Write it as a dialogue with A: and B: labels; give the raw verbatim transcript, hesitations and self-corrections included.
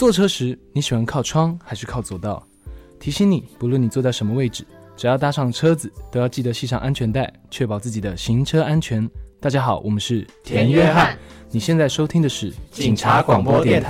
A: 坐车时你喜欢靠窗还是靠左道？提醒你，不论你坐在什么位置，只要搭上车子，都要记得系上安全带，确保自己的行车安全。大家好，我们是
B: 田约翰，
A: 你现在收听的是
B: 警察广播电台。